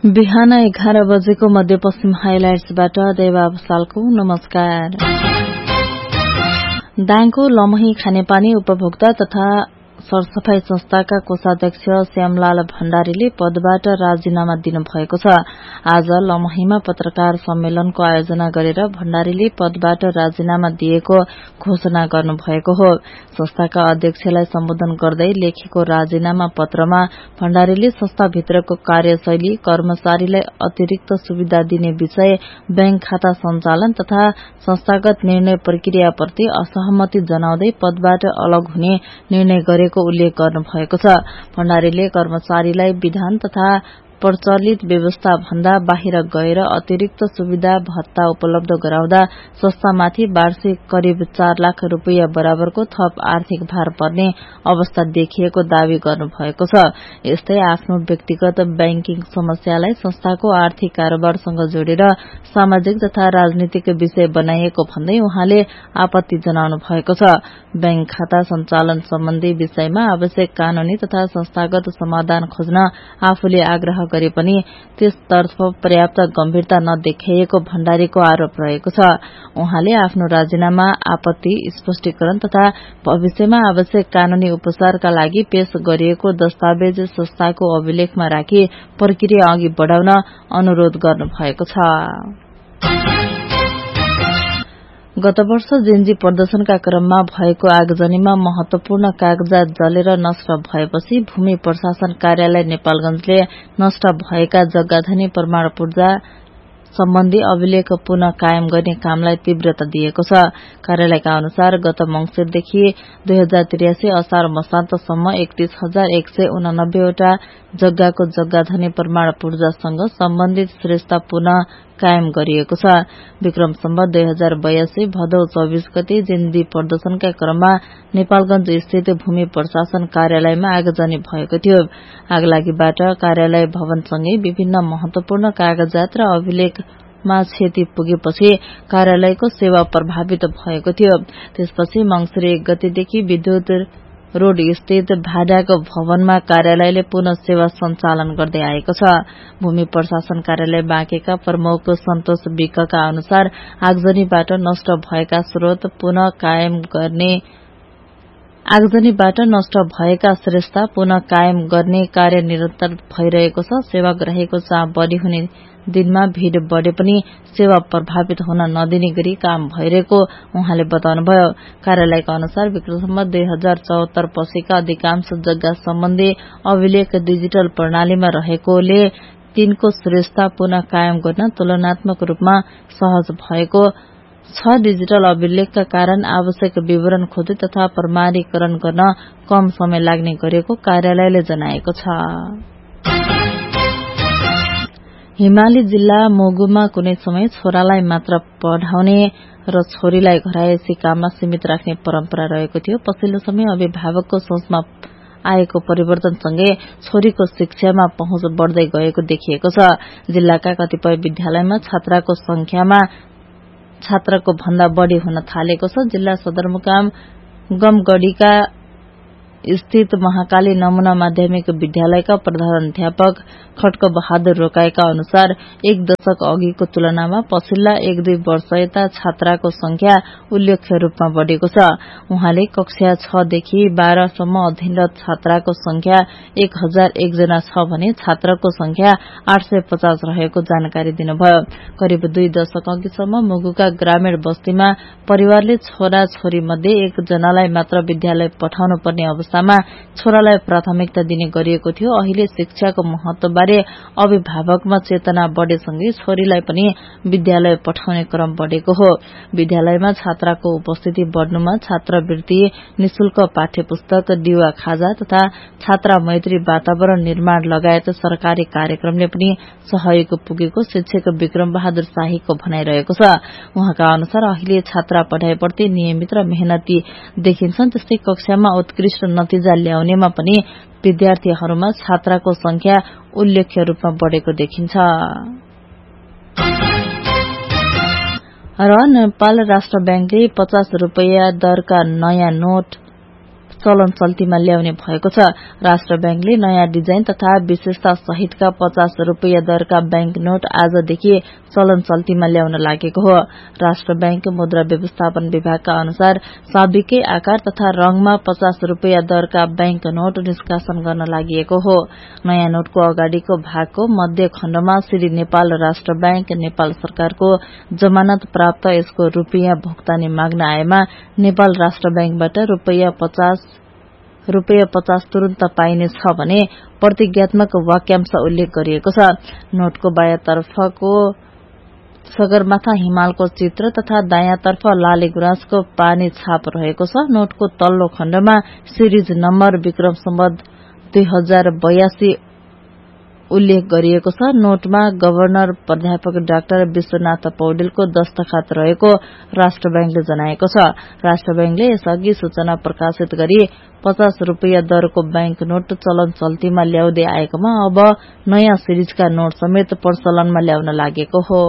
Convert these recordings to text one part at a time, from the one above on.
बिहान 11 बजेको मध्यपश्चिम हाइलाइट्सबाट देवा भसालको नमस्कार। दाङको लमही खानेपानी उपभोक्ता तथा सरसफाई संस्थाका कोषाध्यक्ष श्यामलाल भण्डारीले पदबाट राजीनामा दिनुभएको छ। आज लमहीमा पत्रकार सम्मेलनको आयोजना गरेर भण्डारीले पदबाट राजीनामा दिएको घोषणा गर्नुभएको हो। संस्थाका अध्यक्षलाई सम्बोधन गर्दै लेखेको राजीनामा पत्रमा भण्डारीले संस्थाभित्रको कार्यशैली, कर्मचारीलाई अतिरिक्त सुविधा दिने विषय, बैंक खाता सञ्चालन तथा संस्थागत निर्णय प्रक्रियाप्रति असहमति जनाउँदै पदबाट अलग हुने निर्णय गरेको उल्लेख गर्नुभएको छ। भण्डारीले कर्मचारीलाई विधान तथा प्रचलित व्यवस्था भन्दा बाहिर गएर अतिरिक्त सुविधा भत्ता उपलब्ध गराउँदा संस्थामाथि वार्षिक करिब 4 लाख रूपियाँ बराबरको थप आर्थिक भार पर्ने अवस्था देखिएको दावी गर्नुभएको छ। यस्तै आफ्नो व्यक्तिगत बैंकिङ समस्यालाई संस्थाको आर्थिक कारोबारसँग जोडेर सामाजिक तथा राजनीतिक विषय बनाइएको भन्दै उहाँले आपत्ति जनाउनु भएको छ। बैंक खाता सञ्चालन सम्बन्धी विषयमा आवश्यक कानूनी तथा संस्थागत समाधान खोज्न आफूले आग्रह गरे पनि त्यसतर्फ पर्याप्त गम्भीरता नदेखाइएको भण्डारीको आरोप रहेको छ। उहाँले आफ्नो राजीनामा, आपत्ति, स्पष्टीकरण तथा भविष्यमा आवश्यक कानूनी उपचारका लागि पेश गरिएको दस्तावेज संस्थाको अभिलेखमा राखी प्रक्रिया अघि बढ़ाउन अनुरोध गर्नुभएको छ। गत वर्ष जेन्जी प्रदर्शनका क्रममा भएको आगजनीमा महत्वपूर्ण कागजात जलेर नष्ट भएपछि भूमि प्रशासन कार्यालय नेपालगंजले नष्ट भएका जग्गाधनी प्रमाण पूर्जा सम्बन्धी अभिलेख पुनः कायम गर्ने कामलाई तीव्रता दिएको छ। कार्यालयका अनुसार गत मंसिरदेखि 2083 असार मसान्तसम्म 31,189 वटा जग्गाको जग्गाधनी प्रमाण पूर्जासँग सम्बन्धित श्रेष्ठता पुनः कायम गरिएको छ। विक्रम सम्वत 2082 भदौ 24 गते जेन्जी प्रदर्शनका क्रममा नेपालगंज स्थित भूमि प्रशासन कार्यालयमा आगजनी भएको थियो। आगलागीबाट कार्यालय भवनसँगै विभिन्न महत्वपूर्ण कागजात र अभिलेखमा क्षति पुगेपछि कार्यालयको सेवा प्रभावित भएको थियो। त्यसपछि मंसिर 1 गतेदेखि विद्युत रोड स्थित भाडाको भवनमा कार्यालयले पुनः सेवा सञ्चालन गर्दै आएको छ। भूमि प्रशासन कार्यालय बाँकेका प्रमुख सन्तोष विकका अनुसार आगजनीबाट नष्ट भएका स्रोत पुनः कायम गर्ने आगजनीबाट नष्ट भएका श्रेष्ठता पुनः कायम गर्ने कार्य निरन्तर भइरहेको छ। सेवाग्राहीको चाप बढ़ी हुने दिनमा भीड़ बढ़े पनि सेवा प्रभावित हुन नदिने गरी काम भइरहेको उहाँले बताउनुभयो। कार्यालयका अनुसार विक्रम सम्वत 2074 पछिका अधिकांश जग्गा सम्बन्धी अभिलेख डिजिटल प्रणालीमा रहेकोले तिनको श्रेष्ठता पुनः कायम गर्न तुलनात्मक रूपमा सहज भएको छ। डिजिटल अभिलेखका कारण आवश्यक विवरण खोजी तथा प्रमाणीकरण गर्न कम समय लाग्ने गरेको कार्यालयले जनाएको छ। हिमाली जिल्ला मोगुमा कुनै समय छोरालाई मात्र पढाउने र छोरीलाई घरायसी काममा सीमित राख्ने परम्परा रहेको थियो। पछिल्लो समय अभिभावकको सोचमा आएको परिवर्तनसँगै छोरीको शिक्षामा पहुँच बढ़दै गएको देखिएको छ। जिल्लाका कतिपय विद्यालयमा छात्रको भन्दा बढ़ी हुन थालेको छ। जिल्ला सदरमुकाम गमगढ़ीका स्थित महाकाली नमूना माध्यमिक विद्यालयका प्रधानाध्यापक खड्क बहादुर रोकाएका अनुसार 1 दशक अघिको तुलनामा पछिल्ला 1-2 वर्ष यता छात्राको संख्या उल्लेख्य रूपमा बढ़ेको छ। उहाँले कक्षा 6 देखि 12 सम्म अध्ययनरत छात्राको संख्या 1001 जना छ भने छात्रको संख्या 850 रहेको जानकारी दिनुभयो। करिब 2 दशक अघिसम्म मुगुका ग्रामीण बस्तीमा परिवारले छोरा छोरी मध्ये 1 जनालाई मात्र विद्यालय पठाउनु पर्ने अवस्थामा छोरालाई प्राथमिकता दिने गरिएको थियो। अहिले शिक्षाको महत्वबारे अभिभावकमा चेतना बढ़ेसँगै छोरीलाई पनि विद्यालय पठाउने क्रम बढ़ेको हो। विद्यालयमा छात्राको उपस्थिति बढ़नुमा छात्रवृत्ति, निशुल्क पाठ्यपुस्तक, दिवा खाजा तथा छात्रा मैत्री वातावरण निर्माण लगायत सरकारी कार्यक्रमले पनि सहयोग पुगेको शिक्षक विक्रम बहादुर शाहीको भनाइरहेको छ। उहाँका अनुसार अहिले छात्रा पढ़ाइप्रति नियमित र मेहनती देखिन्छन्। त्यस्तै कक्षामा उत्कृष्ट नतिजा ल्याउनेमा पनि विद्यार्थीहरूमा छात्राको संख्या उल्लेख्य रूपमा बढ़ेको देखिन्छ। र नेपाल राष्ट्र बैंकले 50 रूपैयाँ दरका नयाँ नोट चलन चल्तीमा ल्याउने भएको छ। राष्ट्र बैंकले नयाँ डिजाइन तथा विशेषता सहितका 50 रुपैयाँ दरका बैंक नोट आजदेखि चलन चल्तीमा ल्याउन लागेको हो। राष्ट्र बैंक मुद्रा व्यवस्थापन विभागका अनुसार साबिकै आकार तथा रंगमा 50 रुपैयाँ दरका बैंक नोट निष्कासन गर्न लागि हो। नयाँ नोटको अगाडिको भागको मध्य खण्डमा श्री नेपाल राष्ट्र बैंक नेपाल सरकारको जमानत प्राप्त यसको रुपैयाँ भुक्तानी माग्न आएमा नेपाल राष्ट्र बैंकबाट रुपैयाँ 50 तुरन्त पाइनेछ भने प्रतिज्ञात्मक वाक्यांश उल्लेख गरिएको छ। नोटको बायाँतर्फको सगरमाथा हिमालको चित्र तथा दायाँतर्फ लाले गुराँसको पानी छाप रहेको छ। नोटको तल्लो खण्डमा सिरिज नम्बर विक्रम सम्वत 2082 उल्लेख गरिएको छ। नोटमा गभर्नर प्राध्यापक डाक्टर विश्वनाथ पौडेलको दस्तखत रहेको राष्ट्र बैंकले जनाएको छ। राष्ट्र बैंकले यसअघि सूचना प्रकाशित गरी 50 रुपैयाँ दरको बैंक नोट चलन चल्तीमा ल्याउँदै आएकोमा अब नयाँ सिरिजका नोट समेत प्रचलनमा ल्याउन लागेको हो।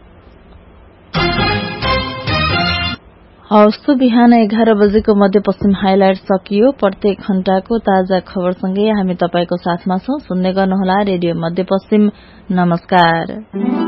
हवस् त बिहान 11 बजेको मध्यपश्चिम हाइलाइट सकियो। प्रत्येक घण्टाको ताजा खबरसँगै हामी तपाईको साथमा छौं। सुन्दै गर्नुहोला रेडियो मध्यपश्चिम। नमस्कार।